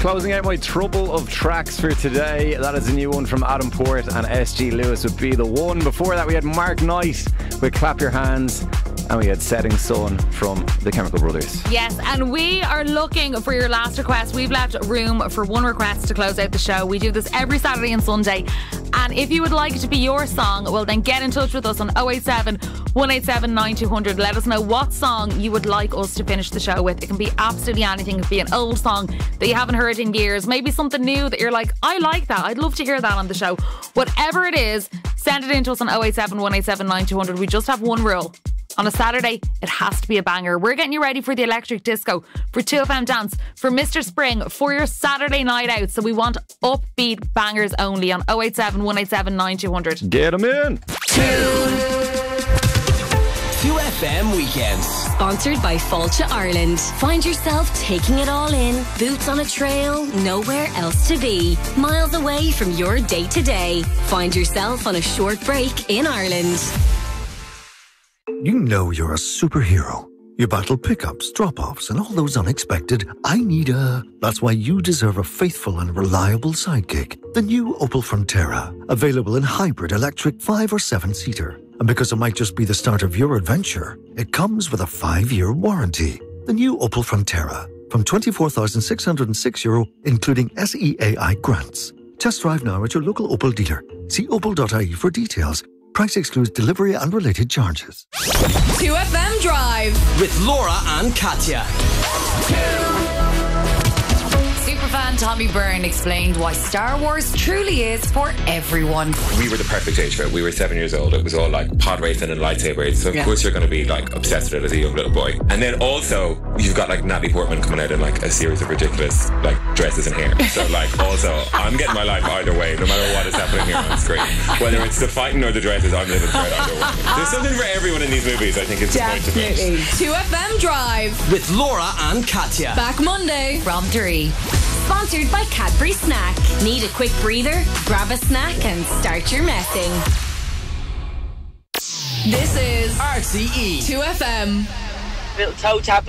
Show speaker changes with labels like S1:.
S1: Closing out my trouble of tracks for today. That is a new one from Adam Port and SG Lewis with Be The One. Before that we had Mark Knight with Clap Your Hands. And we had Setting Sun from the Chemical Brothers.
S2: Yes, and we are looking for your last request. We've left room for one request to close out the show. We do this every Saturday and Sunday. And if you would like it to be your song, well then get in touch with us on 087 187 9200. Let us know what song you would like us to finish the show with. It can be absolutely anything. It can be an old song that you haven't heard in years. Maybe something new that you're like, I like that. I'd love to hear that on the show. Whatever it is, send it in to us on 087 187 9200. We just have one rule. On a Saturday, it has to be a banger. We're getting you ready for the electric disco, for 2FM Dance, for Mr. Spring, for your Saturday night out. So we want upbeat bangers only on 087 187 9200.
S1: Get them in.
S3: 2FM Weekends.
S4: Sponsored by Fáilte Ireland. Find yourself taking it all in. Boots on a trail, nowhere else to be. Miles away from your day-to-day. Find yourself on a short break in Ireland.
S5: You know you're a superhero. You battle pickups, drop-offs, and all those unexpected "I need a..." That's why you deserve a faithful and reliable sidekick. The new Opel Frontera. Available in hybrid, electric, 5 or 7-seater. And because it might just be the start of your adventure, it comes with a 5-year warranty. The new Opel Frontera. From €24,606, including SEAI grants. Test drive now at your local Opel dealer. See opel.ie for details. Price excludes delivery and related charges.
S6: 2FM Drive
S3: with Laura and Katya.
S6: Superfan Tommy Byrne explained why Star Wars truly is for everyone.
S7: We were the perfect age for it. We were 7 years old. It was all like pod racing and lightsabers. So of course you're going to be like obsessed with it as a young little boy. And then also you've got like Natalie Portman coming out in like a series of ridiculous like dresses and hair. So like also I'm getting my life either way, no matter what is happening here on screen. Whether it's the fighting or the dresses, I'm living for it either way. There's something for everyone in these movies, I think is the point of it.
S6: 2FM Drive
S3: with Laura and Katya.
S6: Back Monday
S4: from 3. Sponsored by Cadbury Snack. Need a quick breather? Grab a snack and start your messing.
S6: This is
S3: RTE
S6: 2FM.
S8: Little toe tap